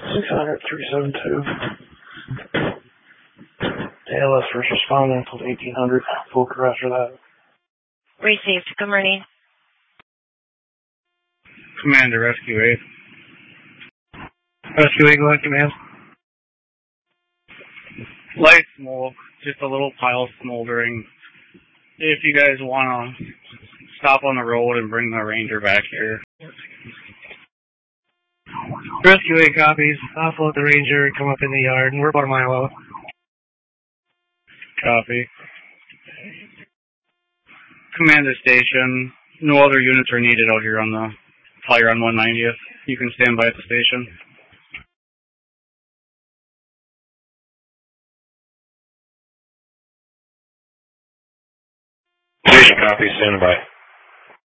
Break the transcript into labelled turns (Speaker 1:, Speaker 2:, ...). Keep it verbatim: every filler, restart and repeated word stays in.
Speaker 1: six hundred, three seven two. A L S first responder until eighteen hundred. Full crew after that.
Speaker 2: Received. Good morning.
Speaker 3: Commander, Rescue eight. Rescue eight, go ahead, command. Light smoke, just a little pile smoldering. If you guys want to stop on the road and bring the Ranger back here.
Speaker 1: Rescue eight copies. Offload the Ranger and come up in the yard, and we're about a mile out.
Speaker 3: Copy. Commander station, no other units are needed out here on the fire on one ninetieth. You can stand by at the station.
Speaker 4: Station copy, stand by.